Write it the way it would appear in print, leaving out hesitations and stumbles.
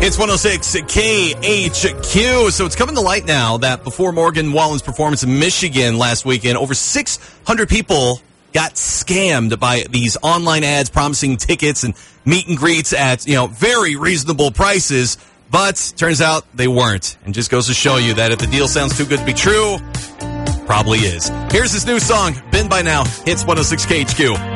It's 106 KHQ. So it's coming to light now that before Morgan Wallen's performance in Michigan last weekend, over 600 people got scammed by these online ads promising tickets and meet and greets at, very reasonable prices. But turns out they weren't. And just goes to show you that if the deal sounds too good to be true, probably is. Here's this new song, Been By Now. Hits 106 KHQ.